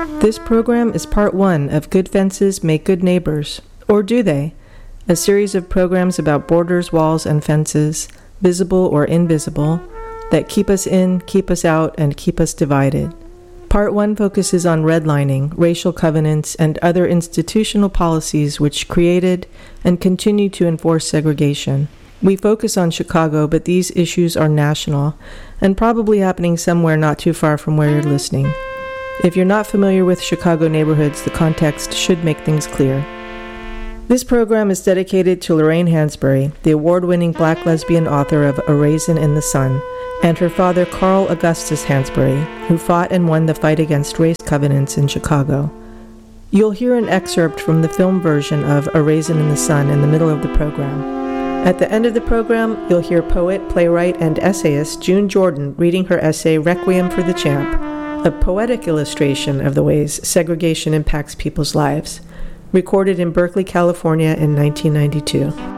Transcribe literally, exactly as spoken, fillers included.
This program is part one of Good Fences Make Good Neighbors, or do they? A series of programs about borders, walls, and fences, visible or invisible, that keep us in, keep us out, and keep us divided. Part one focuses on redlining, racial covenants, and other institutional policies which created and continue to enforce segregation. We focus on Chicago, but these issues are national and probably happening somewhere not too far from where you're listening. If you're not familiar with Chicago neighborhoods, the context should make things clear. This program is dedicated to Lorraine Hansberry, the award-winning black lesbian author of A Raisin in the Sun, and her father Carl Augustus Hansberry, who fought and won the fight against race covenants in Chicago. You'll hear an excerpt from the film version of A Raisin in the Sun in the middle of the program. At the end of the program, you'll hear poet, playwright, and essayist June Jordan reading her essay Requiem for the Champ, a poetic illustration of the ways segregation impacts people's lives, recorded in Berkeley, California in nineteen ninety-two.